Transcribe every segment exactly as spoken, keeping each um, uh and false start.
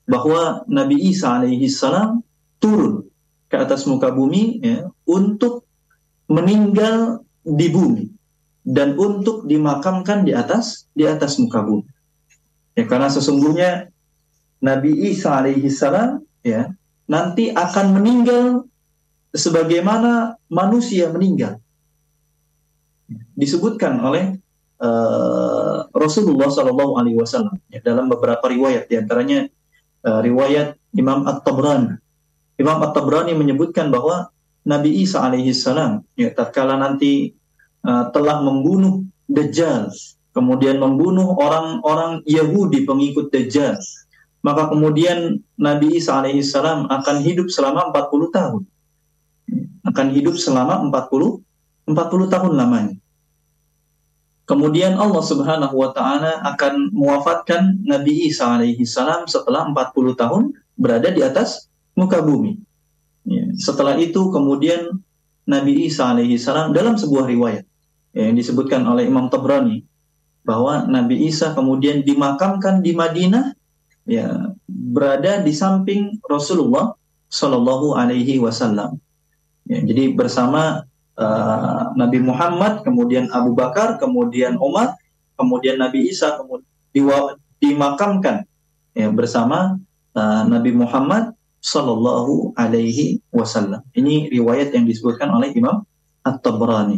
bahwa Nabi Isa alaihi salam turun ke atas muka bumi ya, untuk meninggal di bumi dan untuk dimakamkan di atas di atas muka bumi. Ya, karena sesungguhnya Nabi Isa alaihi salam ya nanti akan meninggal sebagaimana manusia meninggal. Disebutkan oleh uh, Rasulullah Shallallahu Alaihi Wasallam ya, dalam beberapa riwayat, diantaranya uh, riwayat Imam At-Tabrani. Imam At-Tabrani menyebutkan bahwa Nabi Isa alaihi salam ya tatkala nanti uh, telah membunuh Dajjal, kemudian membunuh orang-orang Yahudi pengikut Dajjal, maka kemudian Nabi Isa alaihi salam akan hidup selama empat puluh tahun. Akan hidup selama empat puluh tahun lamanya. Kemudian Allah Subhanahu wa taala akan mewafatkan Nabi Isa alaihi salam setelah empat puluh tahun berada di atas muka bumi. Ya, setelah itu kemudian Nabi Isa alaihi salam dalam sebuah riwayat ya, yang disebutkan oleh Imam Tabrani bahwa Nabi Isa kemudian dimakamkan di Madinah ya, berada di samping Rasulullah Shallallahu alaihi wasallam. Ya, jadi bersama uh, Nabi Muhammad, kemudian Abu Bakar, kemudian Umar, kemudian Nabi Isa kemudian diwa- dimakamkan ya, bersama uh, Nabi Muhammad Sallallahu Alaihi Wasallam. Ini riwayat yang disebutkan oleh Imam At-Tabrani.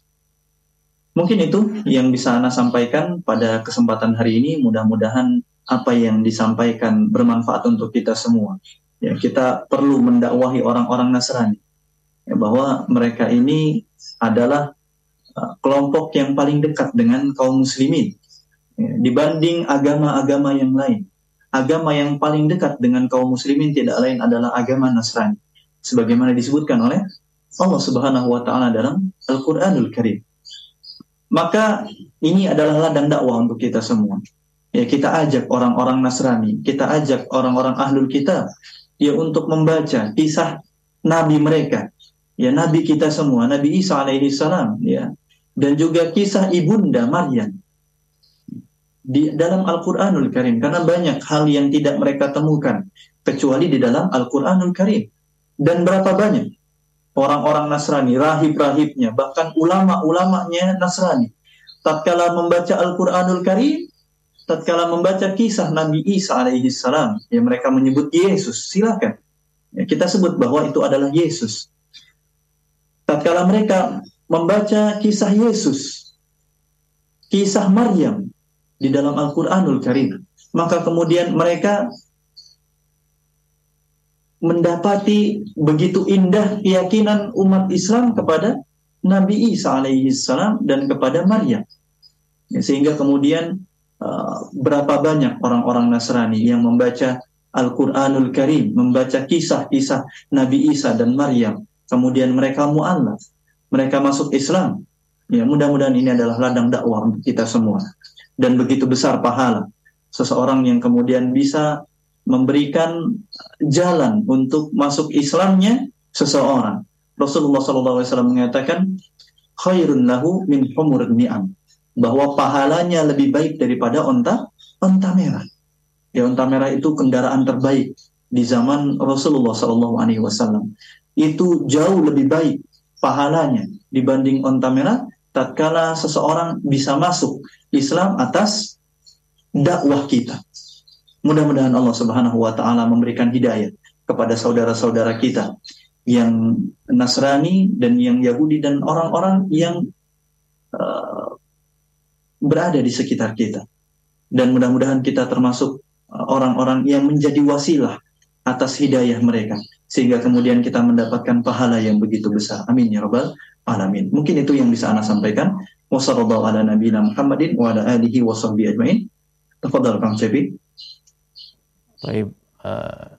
Mungkin itu yang bisa Ana sampaikan pada kesempatan hari ini. Mudah-mudahan apa yang disampaikan bermanfaat untuk kita semua. Ya, kita perlu mendakwahi orang-orang Nasrani ya, bahwa mereka ini adalah uh, kelompok yang paling dekat dengan kaum muslimin ya, dibanding agama-agama yang lain. Agama yang paling dekat dengan kaum muslimin tidak lain adalah agama Nasrani, sebagaimana disebutkan oleh Allah Subhanahu wa taala dalam Al-Qur'anul Karim. Maka ini adalah ladang dakwah untuk kita semua. Ya, kita ajak orang-orang Nasrani, kita ajak orang-orang Ahlul Kitab ya untuk membaca kisah nabi mereka. Ya, nabi kita semua, Nabi Isa alaihi salam ya, dan juga kisah ibunda Maryam di dalam Al-Qur'anul Karim, karena banyak hal yang tidak mereka temukan kecuali di dalam Al-Qur'anul Karim. Dan berapa banyak orang-orang Nasrani, rahib-rahibnya, bahkan ulama-ulamanya Nasrani, tatkala membaca Al-Qur'anul Karim, tatkala membaca kisah Nabi Isa alaihi salam, ya mereka menyebut Yesus. Silakan ya, kita sebut bahwa itu adalah Yesus. Tatkala mereka membaca kisah Yesus, kisah Maryam di dalam Al-Qur'anul Karim, maka kemudian mereka mendapati begitu indah keyakinan umat Islam kepada Nabi Isa alaihi salam dan kepada Maryam. Ya, sehingga kemudian uh, berapa banyak orang-orang Nasrani yang membaca Al-Qur'anul Karim, membaca kisah-kisah Nabi Isa dan Maryam, kemudian mereka mu'allaf, mereka masuk Islam. Ya, mudah-mudahan ini adalah ladang dakwah untuk kita semua. Dan begitu besar pahala seseorang yang kemudian bisa memberikan jalan untuk masuk Islamnya seseorang. Rasulullah shallallahu alaihi wasallam mengatakan khairun lahu min humurin ni'am, bahwa pahalanya lebih baik daripada onta onta merah. Ya, onta merah itu kendaraan terbaik di zaman Rasulullah shallallahu alaihi wasallam. Itu jauh lebih baik pahalanya dibanding onta merah tatkala seseorang bisa masuk Islam atas dakwah kita. Mudah-mudahan Allah Subhanahu wa taala memberikan hidayah kepada saudara-saudara kita yang Nasrani dan yang Yahudi dan orang-orang yang uh, berada di sekitar kita. Dan mudah-mudahan kita termasuk uh, orang-orang yang menjadi wasilah atas hidayah mereka, sehingga kemudian kita mendapatkan pahala yang begitu besar. Amin ya rabbal alamin. Mungkin itu yang bisa Ana sampaikan. Wassallallahu ala nabiyina Muhammadin wa ala alihi wa sahbihi ajmain. Tafadhal Kang Cepi. Baik, uh,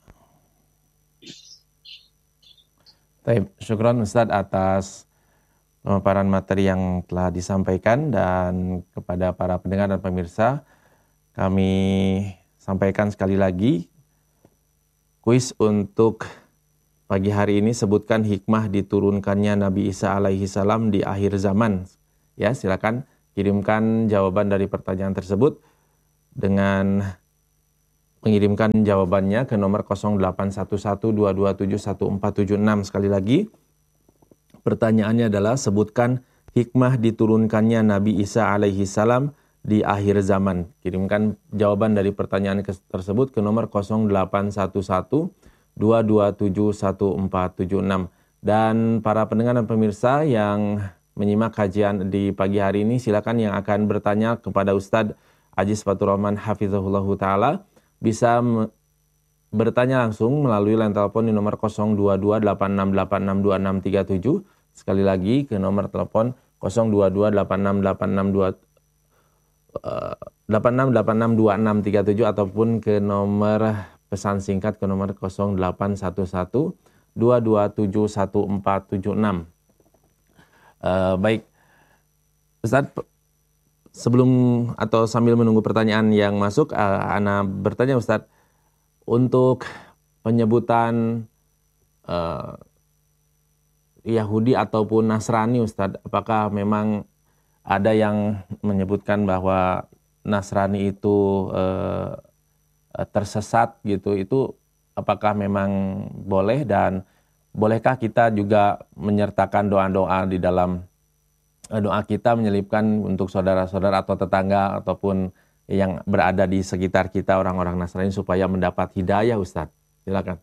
baik, syukran Ustaz atas pemaparan materi yang telah disampaikan, dan kepada para pendengar dan pemirsa kami sampaikan sekali lagi kuis untuk pagi hari ini. Sebutkan hikmah diturunkannya Nabi Isa alaihi salam di akhir zaman. Ya, silakan kirimkan jawaban dari pertanyaan tersebut dengan mengirimkan jawabannya ke nomor nol delapan satu satu dua dua tujuh satu empat tujuh enam. Sekali lagi, pertanyaannya adalah sebutkan hikmah diturunkannya Nabi Isa alaihi salam di akhir zaman. Kirimkan jawaban dari pertanyaan tersebut ke nomor nol delapan satu satu dua dua tujuh satu empat tujuh enam. Dan para pendengar dan pemirsa yang menyimak kajian di pagi hari ini, silakan yang akan bertanya kepada Ustadz Aziz Fatur Rahman Hafizahullah Ta'ala bisa bertanya langsung melalui line telepon di nomor nol dua dua delapan enam delapan enam dua enam tiga tujuh. Sekali lagi ke nomor telepon nol dua dua delapan enam delapan enam dua delapan enam delapan enam dua enam tiga tujuh ataupun ke nomor pesan singkat ke nomor nol delapan satu satu dua dua tujuh satu empat tujuh enam. Uh, baik, Ustaz, sebelum atau sambil menunggu pertanyaan yang masuk, uh, Ana bertanya Ustaz, untuk penyebutan uh, Yahudi ataupun Nasrani Ustaz, apakah memang ada yang menyebutkan bahwa Nasrani itu uh, tersesat gitu, itu apakah memang boleh, dan bolehkah kita juga menyertakan doa-doa di dalam doa kita, menyelipkan untuk saudara-saudara atau tetangga ataupun yang berada di sekitar kita orang-orang Nasrani supaya mendapat hidayah, Ustaz? Silakan.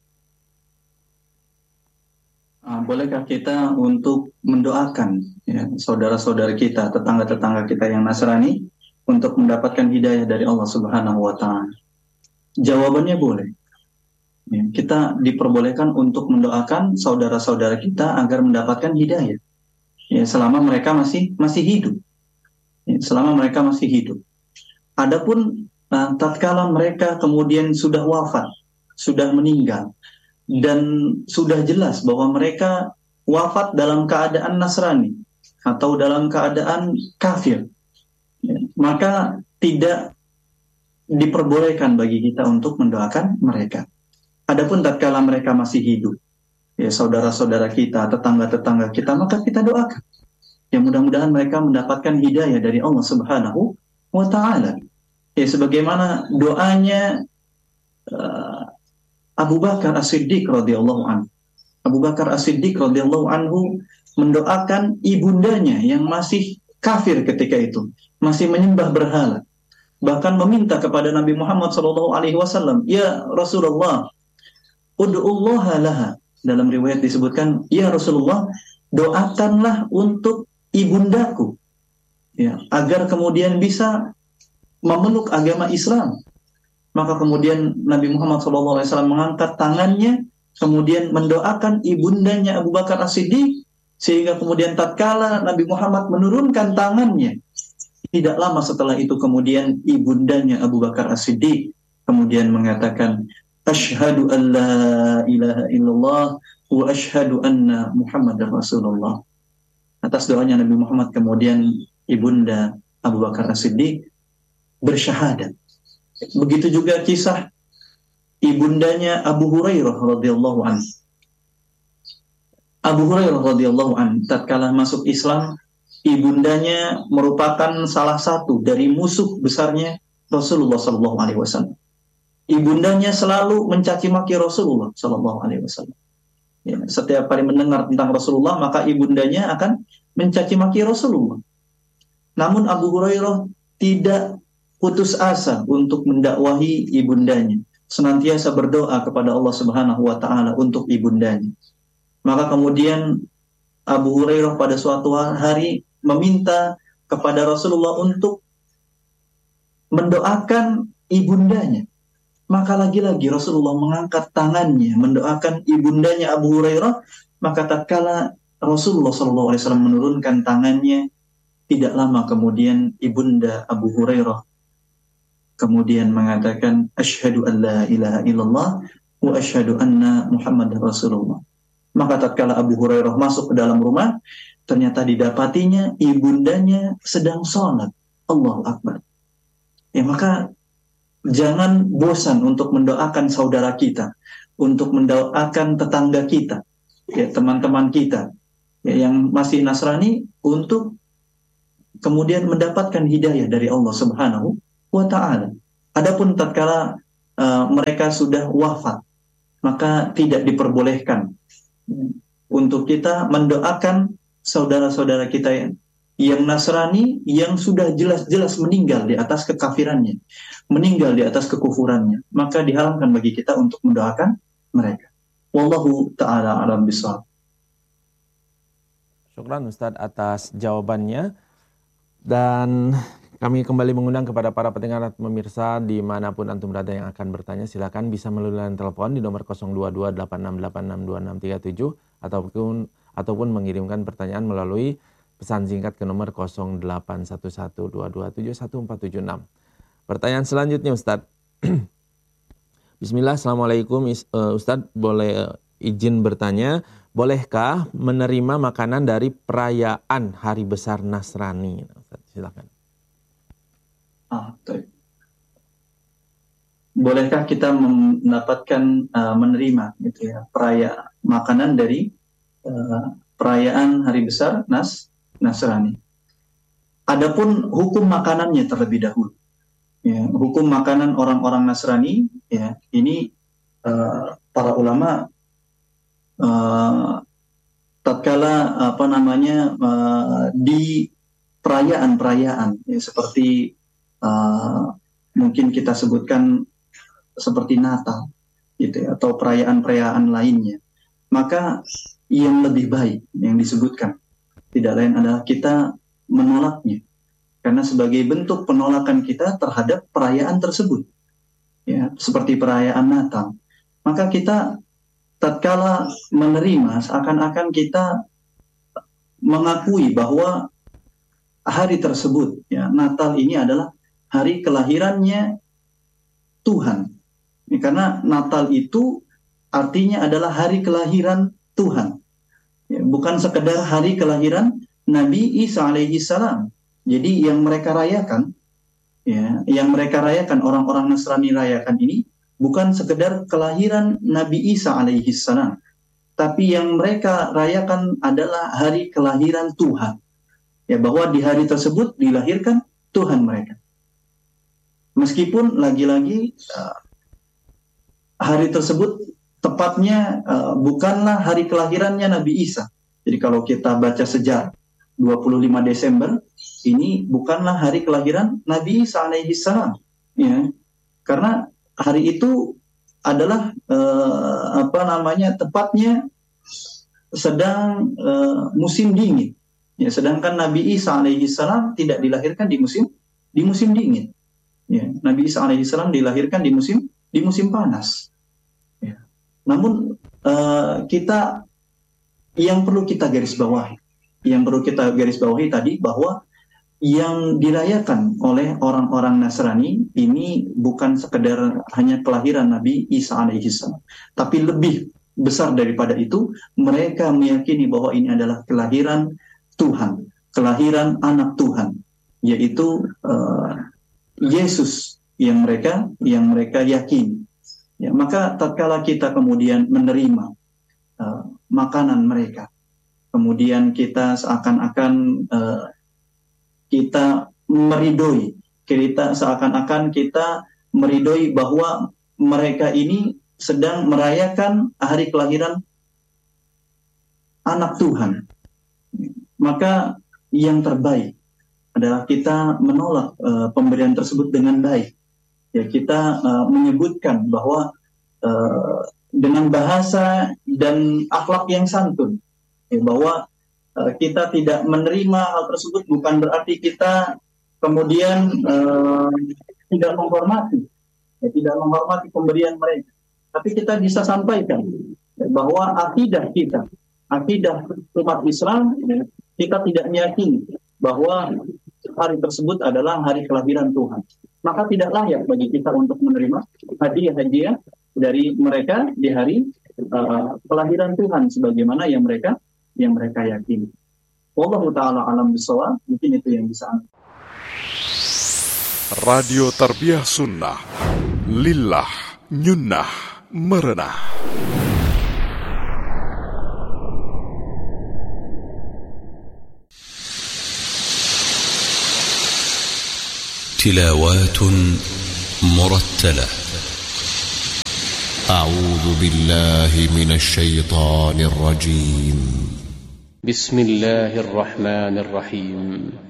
Bolehkah kita untuk mendoakan ya, saudara-saudara kita, tetangga-tetangga kita yang Nasrani untuk mendapatkan hidayah dari Allah Subhanahu wa Ta'ala? Jawabannya boleh. Ya, kita diperbolehkan untuk mendoakan saudara-saudara kita agar mendapatkan hidayah. Ya, selama mereka masih masih hidup. Ya, selama mereka masih hidup. Adapun uh, tatkala mereka kemudian sudah wafat, sudah meninggal, dan sudah jelas bahwa mereka wafat dalam keadaan Nasrani atau dalam keadaan kafir, ya, maka tidak diperbolehkan bagi kita untuk mendoakan mereka. Adapun tatkala mereka masih hidup, ya saudara-saudara kita, tetangga-tetangga kita, maka kita doakan. Ya mudah-mudahan mereka mendapatkan hidayah dari Allah Subhanahu wa Ta'ala. Ya sebagaimana doanya uh, Abu Bakar As-Siddiq radhiyallahu anhu. Abu Bakar As-Siddiq radhiyallahu anhu mendoakan ibundanya yang masih kafir ketika itu, masih menyembah berhala. Bahkan meminta kepada Nabi Muhammad shallallahu alaihi wasallam, "Ya Rasulullah, ud'ullaha laha." Dalam riwayat disebutkan, "Ya Rasulullah, doakanlah untuk ibundaku, ya, agar kemudian bisa memeluk agama Islam." Maka kemudian Nabi Muhammad shallallahu alaihi wasallam mengangkat tangannya, kemudian mendoakan ibundanya Abu Bakar As-Siddiq, sehingga kemudian tatkala Nabi Muhammad menurunkan tangannya, tidak lama setelah itu kemudian ibundanya Abu Bakar As-Siddiq kemudian mengatakan, "Asyhadu an la ilaha illallah wa asyhadu anna Muhammadar Rasulullah." Atas doanya Nabi Muhammad kemudian ibunda Abu Bakar As-Siddiq bersyahadat. Begitu juga kisah ibundanya Abu Hurairah radhiyallahu anhu. Abu Hurairah radhiyallahu anhu tatkala masuk Islam, ibundanya merupakan salah satu dari musuh besarnya Rasulullah sallallahu alaihi wasallam. Ibundanya selalu mencaci maki Rasulullah sallallahu alaihi wasallam. Ya, setiap kali mendengar tentang Rasulullah, maka ibundanya akan mencaci maki Rasulullah. Namun Abu Hurairah tidak putus asa untuk mendakwahi ibundanya, senantiasa berdoa kepada Allah Subhanahu wa Ta'ala untuk ibundanya. Maka kemudian Abu Hurairah pada suatu hari meminta kepada Rasulullah untuk mendoakan ibundanya. Maka lagi-lagi Rasulullah mengangkat tangannya mendoakan ibundanya Abu Hurairah. Maka tatkala Rasulullah shallallahu alaihi wasallam menurunkan tangannya, tidak lama kemudian ibunda Abu Hurairah kemudian mengatakan, "Asyhadu an la ilaha illallah wa asyhadu anna Muhammadar Rasulullah." Maka tatkala Abu Hurairah masuk ke dalam rumah, ternyata didapatinya ibundanya sedang sholat. Allahu Akbar. Ya, maka jangan bosan untuk mendoakan saudara kita, untuk mendoakan tetangga kita, ya, teman-teman kita, ya, yang masih Nasrani, untuk kemudian mendapatkan hidayah dari Allah Subhanahu wa Ta'ala. Adapun tatkala uh, mereka sudah wafat, maka tidak diperbolehkan untuk kita mendoakan saudara-saudara kita yang, yang Nasrani yang sudah jelas-jelas meninggal di atas kekafirannya, meninggal di atas kekufurannya, maka diharamkan bagi kita untuk mendoakan mereka. Wallahu ta'ala alam bishawab. Syukran Ustadz atas jawabannya. Dan kami kembali mengundang kepada para pendengar dan pemirsa dimanapun antum berada yang akan bertanya, silakan bisa melalui line telepon di nomor nol dua dua delapan enam delapan enam dua enam tiga tujuh ataupun ataupun mengirimkan pertanyaan melalui pesan singkat ke nomor nol delapan satu satu dua dua tujuh satu empat tujuh enam. Pertanyaan selanjutnya Ustadz. Bismillah, Assalamualaikum Ustadz, boleh izin bertanya, bolehkah menerima makanan dari perayaan Hari Besar Nasrani? Ustadz, silakan. Ah, bolehkah kita mendapatkan uh, menerima gitu ya perayaan makanan dari uh, perayaan Hari Besar Nas Nasrani? Adapun hukum makanannya terlebih dahulu. Ya, hukum makanan orang-orang Nasrani, ya, ini uh, para ulama uh, tatkala apa namanya uh, di perayaan-perayaan ya, seperti uh, mungkin kita sebutkan seperti Natal, gitu ya, atau perayaan-perayaan lainnya, maka yang lebih baik yang disebutkan tidak lain adalah kita menolaknya. Karena sebagai bentuk penolakan kita terhadap perayaan tersebut, ya, seperti perayaan Natal, maka kita tatkala menerima seakan-akan kita mengakui bahwa hari tersebut, ya, Natal ini adalah hari kelahirannya Tuhan, ya, karena Natal itu artinya adalah hari kelahiran Tuhan, ya, bukan sekedar hari kelahiran Nabi Isa alaihi salam. Jadi yang mereka rayakan, ya, yang mereka rayakan orang-orang Nasrani rayakan ini bukan sekedar kelahiran Nabi Isa alaihi salam, tapi yang mereka rayakan adalah hari kelahiran Tuhan. Ya, bahwa di hari tersebut dilahirkan Tuhan mereka. Meskipun lagi-lagi uh, hari tersebut tepatnya uh, bukanlah hari kelahirannya Nabi Isa. Jadi kalau kita baca sejarah, dua puluh lima Desember ini bukanlah hari kelahiran Nabi Isa alaihi salam, ya, karena hari itu adalah uh, apa namanya tepatnya sedang uh, musim dingin, ya, sedangkan Nabi Isa alaihi salam tidak dilahirkan di musim di musim dingin, ya, Nabi Isa alaihi salam dilahirkan di musim di musim panas, ya. Namun uh, kita yang perlu kita garis bawahi yang perlu kita garis bawahi tadi bahwa yang dirayakan oleh orang-orang Nasrani ini bukan sekedar hanya kelahiran Nabi Isa alaihi salam, tapi lebih besar daripada itu, mereka meyakini bahwa ini adalah kelahiran Tuhan, kelahiran anak Tuhan, yaitu uh, Yesus yang mereka yang mereka yakini. Ya, maka tatkala kita kemudian menerima uh, makanan mereka, kemudian kita seakan-akan uh, kita meridoi, kita seakan-akan kita meridoi bahwa mereka ini sedang merayakan hari kelahiran anak Tuhan. Maka yang terbaik adalah kita menolak uh, pemberian tersebut dengan baik. Ya, kita uh, menyebutkan bahwa uh, dengan bahasa dan akhlak yang santun, ya, bahwa uh, kita tidak menerima hal tersebut bukan berarti kita kemudian uh, tidak menghormati, ya, tidak menghormati pemberian mereka. Tapi kita bisa sampaikan, ya, bahwa akidah kita, akidah umat Islam, ya, kita tidak meyakini bahwa hari tersebut adalah hari kelahiran Tuhan. Maka tidak layak bagi kita untuk menerima hadiah-hadiah dari mereka di hari uh, kelahiran Tuhan sebagaimana yang mereka yang mereka yakini. Wallahu ta'ala alam bishawab. Mungkin itu yang bisa. Radio Tarbiyah Sunnah, lillah nyunnah merenah. تلاوات مرتلة أعوذ بالله من الشيطان الرجيم. بسم الله الرحمن الرحيم.